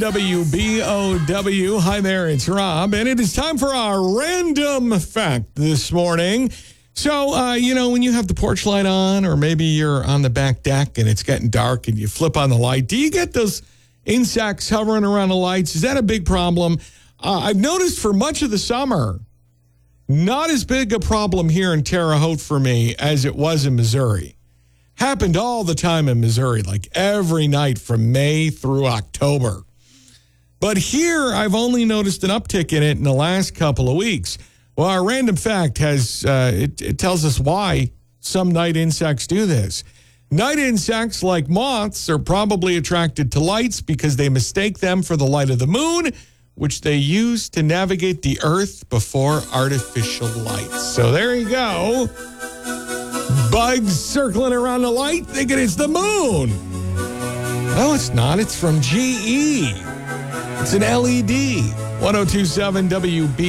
WBOW. Hi there, it's Rob, and it is time for our random fact this morning. So, when you have the porch light on, or maybe you're on the back deck and it's getting dark and you flip on the light, do you get those insects hovering around the lights? Is that a big problem? I've noticed for much of the summer, not as big a problem here in Terre Haute for me as it was in Missouri. Happened all the time in Missouri, like every night from May through October. But here, I've only noticed an uptick in it in the last couple of weeks. Well, our random fact has, it tells us why some night insects do this. Night insects, like moths, are probably attracted to lights because they mistake them for the light of the moon, which they use to navigate the earth before artificial lights. So there you go. Bugs circling around the light thinking it's the moon. No, it's not. It's from GE. It's an LED. 102.7 WB.